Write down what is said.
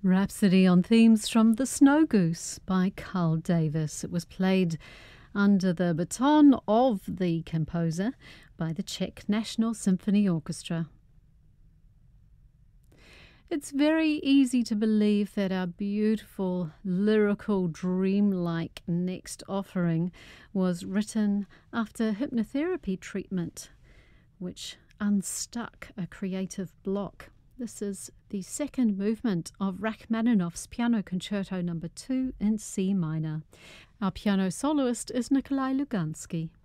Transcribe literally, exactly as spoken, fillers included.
Rhapsody on Themes from The Snow Goose by Carl Davis. It was played under the baton of the composer by the Czech National Symphony Orchestra. It's very easy to believe that our beautiful, lyrical, dreamlike next offering was written after hypnotherapy treatment, which unstuck a creative block. This is the second movement of Rachmaninoff's Piano Concerto number two in C minor. Our piano soloist is Nikolai Lugansky.